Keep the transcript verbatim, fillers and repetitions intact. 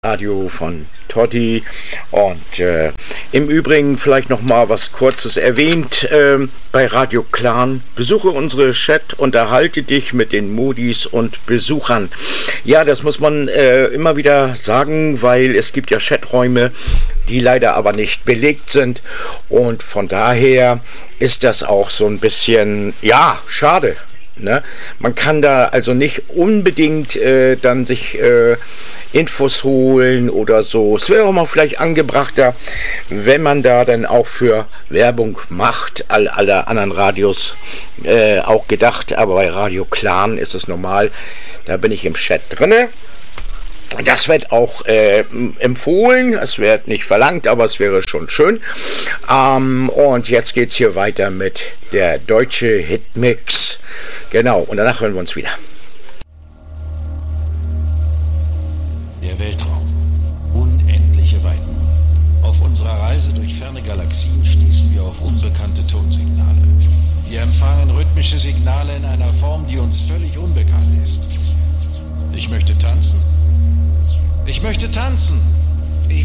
Radio von Totti und äh, im Übrigen vielleicht noch mal was Kurzes erwähnt äh, bei Radio Clan. Besuche unsere Chat, unterhalte dich mit den Modis und Besuchern. Ja, das muss man äh, immer wieder sagen, weil es gibt ja Chaträume, die leider aber nicht belegt sind und von daher ist das auch so ein bisschen, ja, schade. Ne? Man kann da also nicht unbedingt äh, dann sich äh, Infos holen oder so. Es wäre auch mal vielleicht angebrachter, wenn man da dann auch für Werbung macht, all, alle anderen Radios äh, auch gedacht, aber bei Radio Clan ist es normal, da bin ich im Chat drinne. Das wird auch äh, empfohlen, es wird nicht verlangt, aber es wäre schon schön. Ähm, und jetzt geht's hier weiter mit der deutsche Hitmix. Genau, und danach hören wir uns wieder. Der Weltraum. Unendliche Weiten. Auf unserer Reise durch ferne Galaxien stießen wir auf unbekannte Tonsignale. Wir empfangen rhythmische Signale in einer Form, die uns völlig unbekannt ist. Ich möchte tanzen. Ich möchte tanzen.